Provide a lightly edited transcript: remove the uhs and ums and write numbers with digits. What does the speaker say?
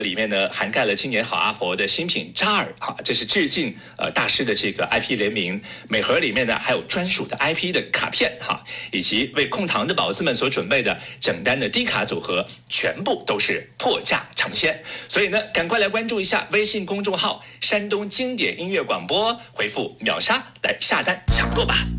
里面呢涵盖了青年好阿婆的新品扎尔哈，这是致敬大师的这个 IP 联名。每盒里面呢还有专属的 IP 的卡片哈，以及为控糖的宝子们所准备的整单的低卡组合，全部都是破价尝鲜。所以呢，赶快来关注一下微信公众号"山东经典音乐广播"，回复"秒杀"来下单抢购吧。